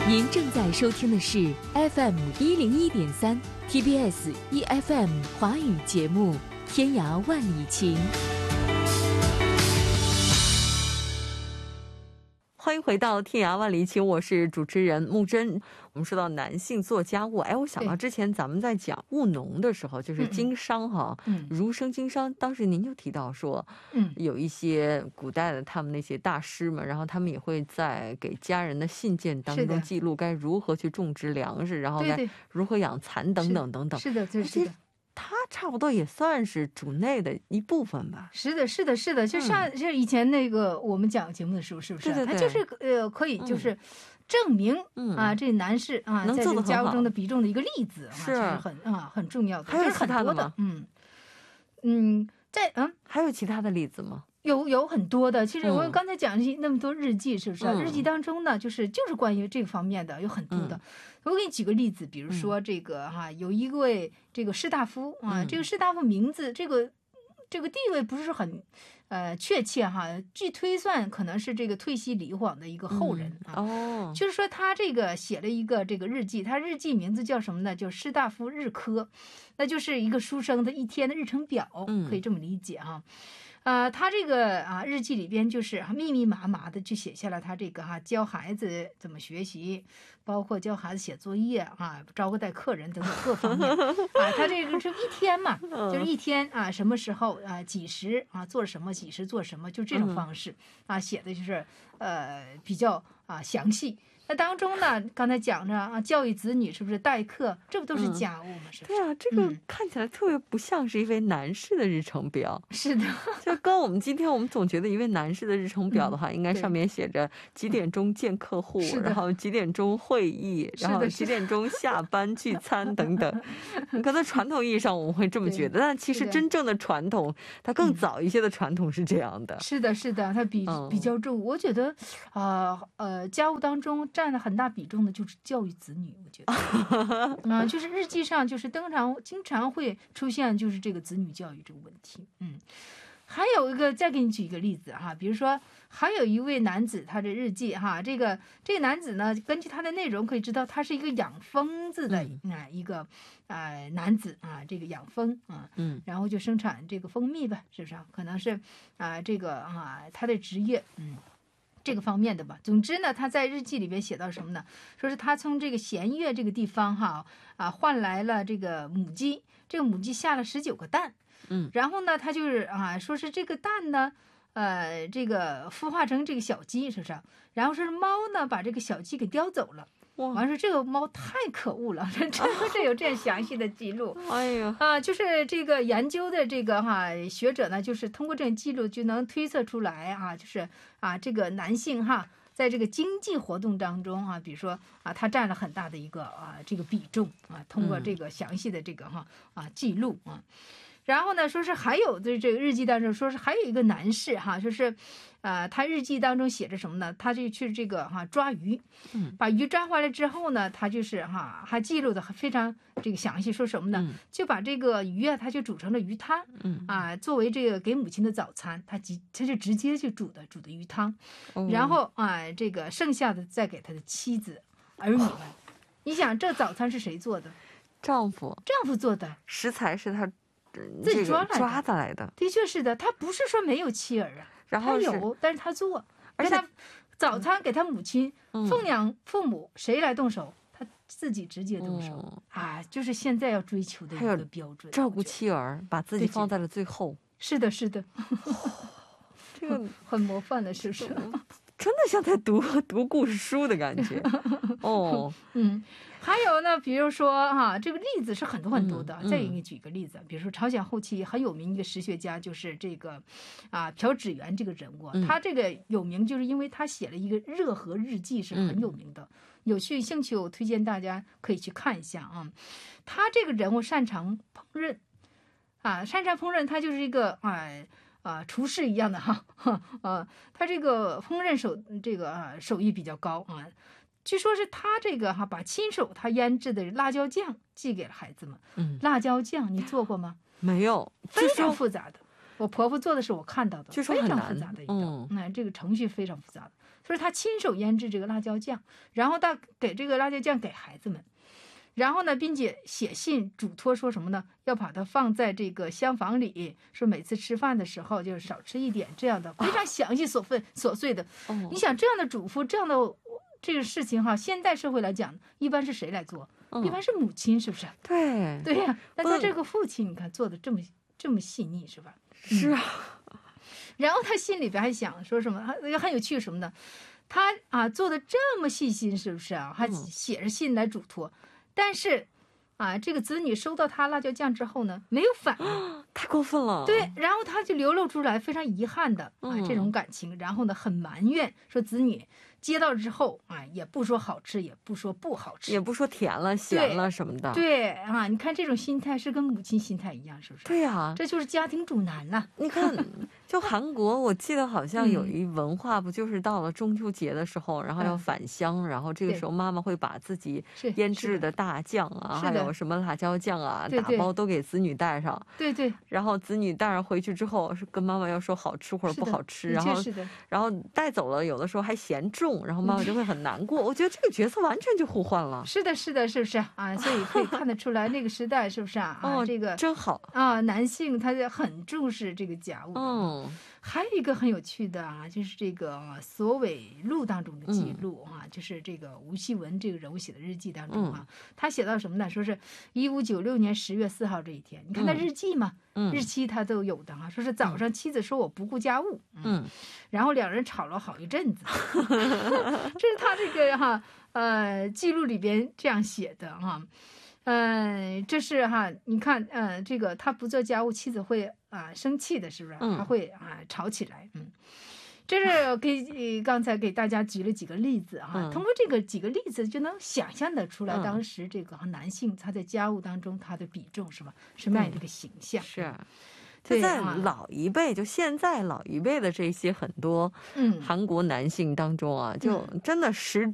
您正在收听的是 FM101.3 TBS EFM 华语节目《天涯万里情》。欢迎回到天涯万里情，我是主持人木真。我们说到男性做家务，我想到之前咱们在讲务农的时候，就是经商哈，儒生经商，当时您就提到说，有一些古代的他们那些大师们，然后他们也会在给家人的信件当中记录该如何去种植粮食，然后该如何养蚕等等等等。 是的，是的。 它差不多也算是主内的一部分吧。 是的，是的，是的，就像以前那个我们讲节目的时候，是不是？它就是可以就是证明这男士在这个家务中的比重的一个例子，是很重要的。 还有其他的吗？还有其他的例子吗？ 有很多的。其实我刚才讲那么多日记，是不是？日记当中呢，就是关于这个方面的有很多的。我给你举个例子，比如说这个有一位这个士大夫这个士大夫名字这个地位不是很确切据推算可能是这个退西黎皇的一个后人就是说他这个写了一个这个日记，他日记名字叫什么呢？叫士大夫日科，那就是一个书生的一天的日程表，可以这么理解他这个日记里边就是密密麻麻的去写下了他这个教孩子怎么学习，包括教孩子写作业招待客人等等各方面他这个是一天嘛，就是一天什么时候几时做什么，几时做什么，就这种方式写的就是比较详细。那当中呢，刚才讲着教育子女是不是待客，这不都是家务吗？是不是？ 对这个看起来特别不像是一位男士的日程表。 是的， 就跟我们今天我们总觉得一位男士的日程表的话，应该上面写着几点钟见客户，然后几点钟会议，然后几点钟下班聚餐等等。可能传统意义上我们会这么觉得，但其实真正的传统，它更早一些的传统是这样的。 是的，是的，它比较重。我觉得家务当中占了很大比重的就是教育子女，我觉得就是日记上就是经常会出现就是这个子女教育这个问题。还有一个，再给你举一个例子比如说还有一位男子，他的日记这个男子呢，根据他的内容可以知道他是一个养蜂子的一个男子这个养蜂然后就生产这个蜂蜜吧，是不是可能是这个他的职业这个方面的吧。总之呢，他在日记里边写到什么呢？说是他从这个弦月这个地方换来了这个母鸡，这个母鸡下了19个蛋，然后呢，他就是说是这个蛋呢，这个孵化成这个小鸡，是不是？然后说是猫呢把这个小鸡给叼走了。完说这个猫太可恶了，真的是有这样详细的记录。 哎呀就是这个研究的这个学者呢，就是通过这种记录就能推测出来就是这个男性在这个经济活动当中比如说他占了很大的一个这个比重通过这个详细的这个记录然后呢，说是还有的这个日记当中说是还有一个男士说是他日记当中写着什么呢？他就去这个抓鱼，把鱼抓回来之后呢，他就是还记录的非常这个详细，说什么呢？就把这个鱼他就煮成了鱼汤，作为这个给母亲的早餐，他就直接就煮的鱼汤，然后这个剩下的再给他的妻子儿女们。你想这早餐是谁做的？ 丈夫做的， 食材是他自己抓来的。 的确是的，他不是说没有妻儿然后他有，但是他做，而且他早餐给他母亲奉养父母，谁来动手？他自己直接动手就是现在要追求的一个标准， 照顾妻儿，把自己放在了最后。 是的，是的， 这个很模范的，是不是？ 真的像在读故事书的感觉。 还有呢，比如说这个例子是很多很多的。再给你举个例子，比如说朝鲜后期很有名一个史学家，就是这个朴志元这个人物，他这个有名就是因为他写了一个热河日记，是很有名的。有兴趣我推荐大家可以去看一下他这个人物擅长烹饪他就是一个厨师一样的他这个烹饪手艺比较高据说是他这个把亲手他腌制的辣椒酱寄给了孩子们。辣椒酱你做过吗？ 没有， 非常复杂的。我婆婆做的是我看到的， 据说非常复杂的一道。这个程序非常复杂的， 所以他亲手腌制这个辣椒酱，然后他给这个辣椒酱给孩子们。然后呢，并且写信嘱托说什么呢？要把它放在这个厢房里，说每次吃饭的时候就少吃一点，这样的非常详细琐碎的。你想这样的嘱咐，这样的这个事情哈，现代社会来讲，一般是谁来做？一般是母亲，是不是？对呀。那他这个父亲，你看做的这么细腻，是吧？ 是啊。 然后他心里边还想说什么？很有趣什么呢？他做的这么细心，是不是啊？他写着信来嘱托。但是，这个子女收到他辣椒酱之后呢，没有反应， 太过分了。 对，然后他就流露出来非常遗憾的这种感情，然后呢，很埋怨，说子女接到之后也不说好吃，也不说不好吃， 也不说甜了、咸了什么的。 对你看这种心态是跟母亲心态一样，是不是？ 对呀， 这就是家庭主男了。 你看，就韩国，我记得好像有一文化，不就是到了中秋节的时候，然后要返乡，然后这个时候妈妈会把自己腌制的大酱啊，还有什么辣椒酱啊，打包都给子女带上。 对。 然后子女带上回去之后，是跟妈妈要说好吃或者不好吃，然后带走了，有的时候还嫌重，然后妈妈就会很难过。我觉得这个角色完全就互换了。 是的，是不是所以可以看得出来那个时代是不是这个真好男性他很重视这个家务。还有一个很有趣的就是这个所伪录当中的记录就是这个吴锡文这个人物写的日记当中他写到什么呢？说是1596年10月4号这一天，你看他日记嘛，日期他都有的说是早上妻子说我不顾家务，然后两人吵了好一阵子，这是他这个记录里边这样写的这是你看这个他不做家务，妻子会生气的，是不是？他会吵起来。这是刚才给大家举了几个例子通过这个几个例子就能想象得出来，当时这个男性他在家务当中他的比重是吧？什么样的一个形象？ 是。就在老一辈，就现在老一辈的这些很多韩国男性当中就真的实